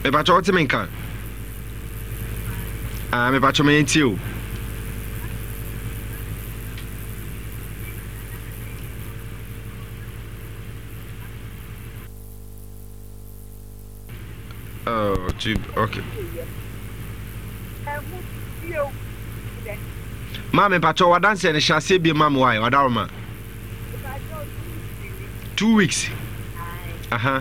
Me pa cho ti me nkan. Ah, me pa cho me enti o. Oh, okay. Ma me pa cho wadanse ne hyase bi ma mo why wadaroma. 2 weeks. Aha.